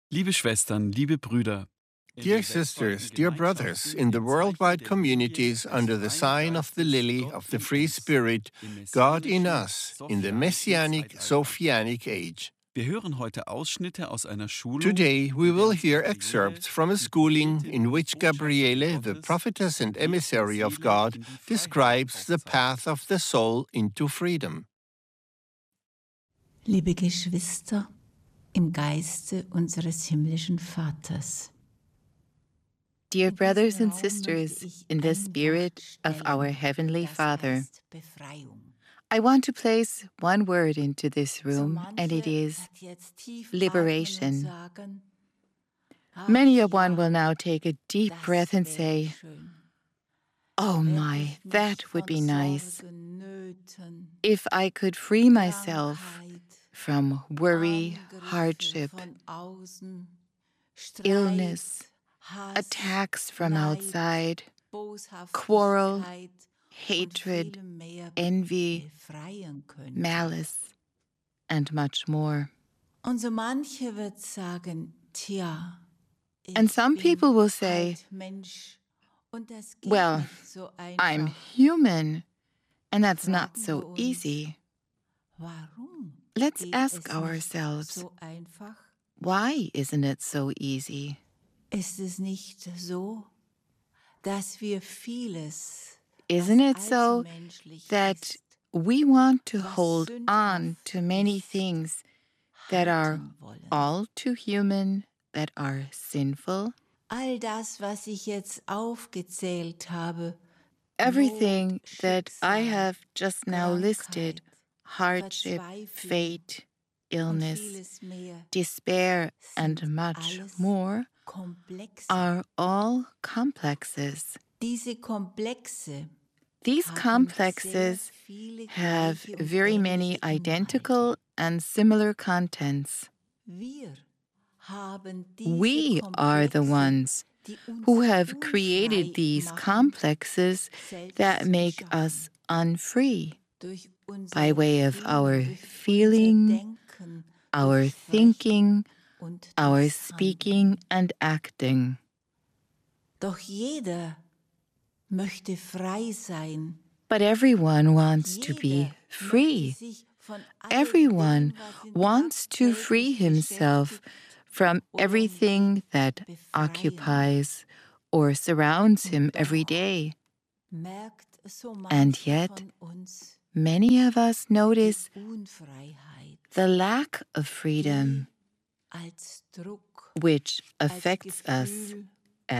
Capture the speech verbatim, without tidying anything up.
Liebe Schwestern, liebe Brüder, Dear sisters, dear brothers, in the worldwide communities under the sign of the lily of the free spirit, God in us, in the Messianic Sophianic age. wir hören heute Ausschnitte aus einer Schulung. Today we will hear excerpts from a schooling in which Gabriele, the prophetess and emissary of God, describes the path of the soul into freedom. Liebe Geschwister, im Geiste unseres himmlischen Vaters. Dear brothers and sisters, in the spirit of our Heavenly Father, I want to place one word into this room, and it is liberation. Many a one will now take a deep breath and say, "Oh my, that would be nice. If I could free myself from worry, hardship, illness, attacks from outside, quarrel, hatred, envy, malice, and much more." Und so manche wird sagen, tja, And some people will say, well, I'm human, and that's not so easy. Let's ask ourselves, why isn't it so easy? Ist es nicht so, dass wir vieles, Isn't it so that we want to hold on to many things that are all too human, that are sinful? all das, was ich jetzt aufgezählt habe, Everything that I have just now listed, hardship, fate, illness, despair, and much more, are all complexes. Diese Komplexe These complexes have very many identical and similar contents. Wir haben diese We are the Komplexe, ones die uns who have created these unfrei complexes that make us unfree durch unser by way of Fühlen, our durch unser feeling, Denken, our durch thinking, Sprechen und our das speaking and acting. Doch jeder möchte frei sein. But everyone wants to be Jeder free. möchte sich von all Everyone dem, was ihn wants to free tagtäglich himself from oder everything that befreien. occupies or surrounds him every day. merkt so And mancher yet, von uns Many of us notice die Unfreiheit, the lack of freedom, als Druck, which als affects us Gefühl